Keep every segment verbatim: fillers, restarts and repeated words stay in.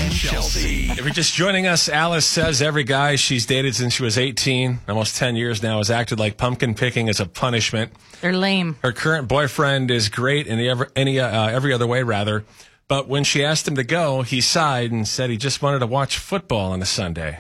and Chelsea. If you're just joining us, Alice says every guy she's dated since she was eighteen, almost ten years now, has acted like pumpkin picking as a punishment. They're lame. Her current boyfriend is great in the ever, any uh, every other way, rather. But when she asked him to go, he sighed and said he just wanted to watch football on a Sunday.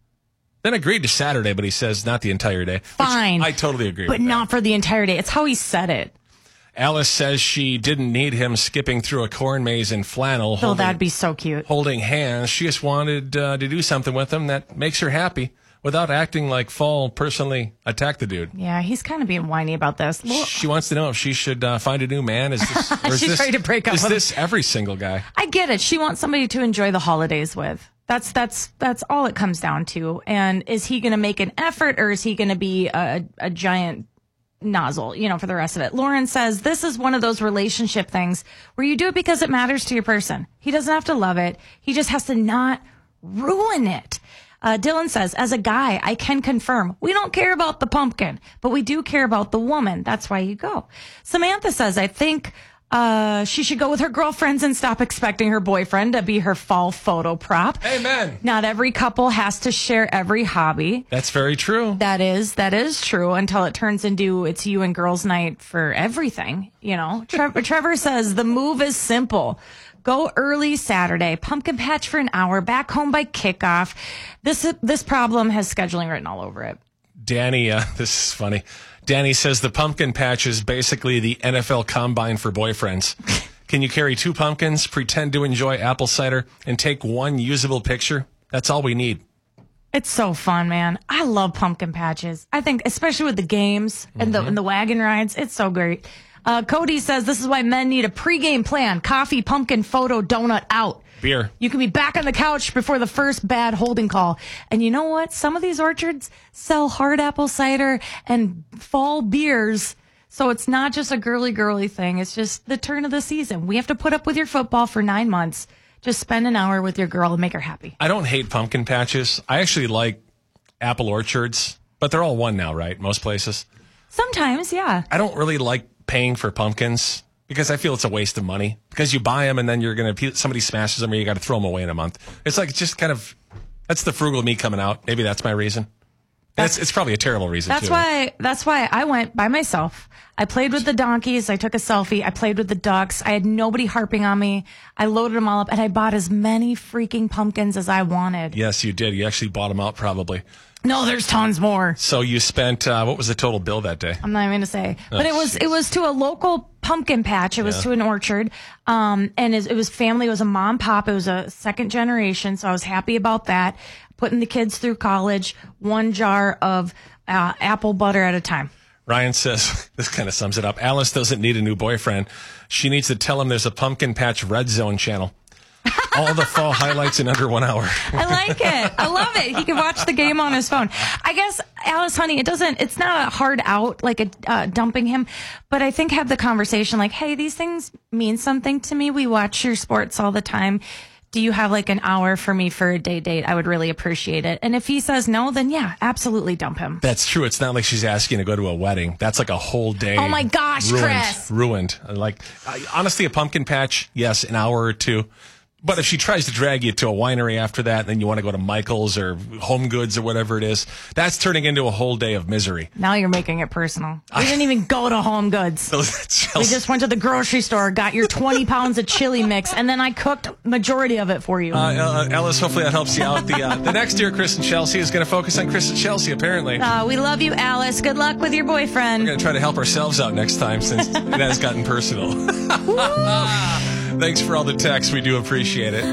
Then agreed to Saturday, but he says not the entire day. Fine. I totally agree but with that. But not for the entire day. It's how he said it. Alice says she didn't need him skipping through a corn maze in flannel. Oh, holding, that'd be so cute. Holding hands. She just wanted uh, to do something with him that makes her happy without acting like Fall personally attacked the dude. Yeah, he's kind of being whiny about this. Well, she wants to know if she should uh, find a new man. Is this, or is She's this, ready to break up Is with this every single guy? I get it. She wants somebody to enjoy the holidays with. That's that's that's all it comes down to. And is he going to make an effort, or is he going to be a, a giant nozzle, you know, for the rest of it? Lauren says this is one of those relationship things where you do it because it matters to your person. He doesn't have to love it. He just has to not ruin it. Uh, Dylan says, as a guy, I can confirm we don't care about the pumpkin, but we do care about the woman. That's why you go. Samantha says, I think uh, she should go with her girlfriends and stop expecting her boyfriend to be her fall photo prop. Amen. Not every couple has to share every hobby. That's very true. That is, that is true until it turns into it's you and girls night for everything. You know, Trevor, Trevor says the move is simple. Go early Saturday, pumpkin patch for an hour, back home by kickoff. This this problem has scheduling written all over it. Danny, uh, this is funny. Danny says the pumpkin patch is basically the N F L combine for boyfriends. Can you carry two pumpkins, pretend to enjoy apple cider, and take one usable picture? That's all we need. It's so fun, man. I love pumpkin patches. I think, especially with the games and Mm-hmm. the and the wagon rides, it's so great. Uh, Cody says this is why men need a pregame plan. Coffee, pumpkin, photo, donut, out. Beer. You can be back on the couch before the first bad holding call. And you know what? Some of these orchards sell hard apple cider and fall beers. So it's not just a girly, girly thing. It's just the turn of the season. We have to put up with your football for nine months. Just spend an hour with your girl and make her happy. I don't hate pumpkin patches. I actually like apple orchards, but they're all one now, right? Most places. Sometimes, yeah. I don't really like paying for pumpkins because I feel it's a waste of money because you buy them and then you're going to, somebody smashes them or you got to throw them away in a month. It's like, it's just kind of, that's the frugal me coming out. Maybe that's my reason. That's, it's probably a terrible reason That's too. why, that's why I went by myself. I played with the donkeys. I took a selfie. I played with the ducks. I had nobody harping on me. I loaded them all up and I bought as many freaking pumpkins as I wanted. Yes, you did. You actually bought them out probably. No, there's tons more. So you spent, uh, what was the total bill that day? I'm not even going to say, but Oh, it was, geez. it was to a local pumpkin patch. It was Yeah. to an orchard. Um, and it, it was family. It was a mom pop. It was a second generation. So I was happy about that. Putting the kids through college, one jar of uh, apple butter at a time. Ryan says, this kind of sums it up. Alice doesn't need a new boyfriend. She needs to tell him there's a Pumpkin Patch Red Zone channel. All the fall highlights in under one hour. I like it. I love it. He can watch the game on his phone. I guess, Alice, honey, it doesn't, it's not a hard out, like a uh, dumping him, but I think have the conversation like, hey, these things mean something to me. We watch your sports all the time. Do you have like an hour for me for a day date? I would really appreciate it. And if he says no, then yeah, absolutely dump him. That's true. It's not like she's asking to go to a wedding. That's like a whole day. Oh my gosh, ruined, Chris. Ruined. Like, I, honestly, a pumpkin patch, yes, an hour or two. But if she tries to drag you to a winery after that, and then you want to go to Michael's or Home Goods or whatever it is, that's turning into a whole day of misery. Now you're making it personal. We didn't even go to Home Goods. We just went to the grocery store, got your twenty pounds of chili mix, and then I cooked majority of it for you. Uh, uh, Alice, hopefully that helps you out. The uh, the next year, Chris and Chelsea is going to focus on Chris and Chelsea, apparently. Uh, we love you, Alice. Good luck with your boyfriend. We're going to try to help ourselves out next time since it has gotten personal. Thanks for all the texts. We do appreciate it.